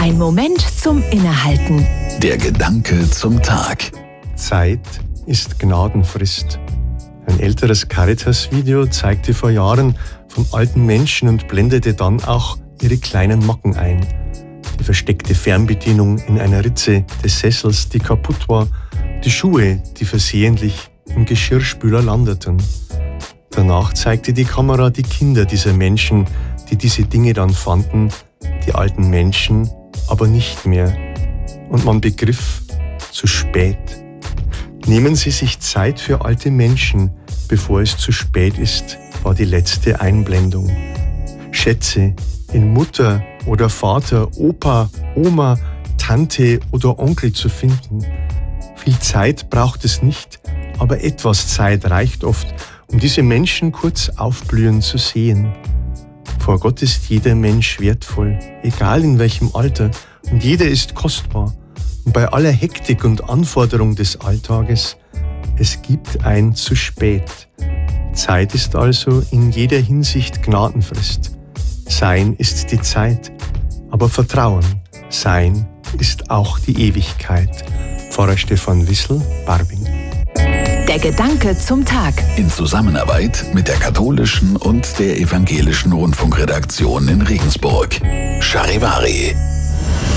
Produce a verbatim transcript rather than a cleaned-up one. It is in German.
Ein Moment zum Innehalten. Der Gedanke zum Tag. Zeit ist Gnadenfrist. Ein älteres Caritas-Video zeigte vor Jahren von alten Menschen und blendete dann auch ihre kleinen Macken ein. Die versteckte Fernbedienung in einer Ritze des Sessels, die kaputt war, die Schuhe, die versehentlich im Geschirrspüler landeten. Danach zeigte die Kamera die Kinder dieser Menschen, die diese Dinge dann fanden, die alten Menschen aber nicht mehr. Und man begriff, zu spät. Nehmen Sie sich Zeit für alte Menschen, bevor es zu spät ist, war die letzte Einblendung. Schätze in Mutter oder Vater, Opa, Oma, Tante oder Onkel zu finden. Viel Zeit braucht es nicht, aber etwas Zeit reicht oft, um diese Menschen kurz aufblühen zu sehen. Vor Gott ist jeder Mensch wertvoll, egal in welchem Alter, und jeder ist kostbar. Und bei aller Hektik und Anforderung des Alltages, es gibt ein zu spät. Zeit ist also in jeder Hinsicht Gnadenfrist. Sein ist die Zeit, aber Vertrauen, Sein ist auch die Ewigkeit. Pfarrer Stefan Wissel, Barbing. Der Gedanke zum Tag. In Zusammenarbeit mit der katholischen und der evangelischen Rundfunkredaktion in Regensburg. Charivari.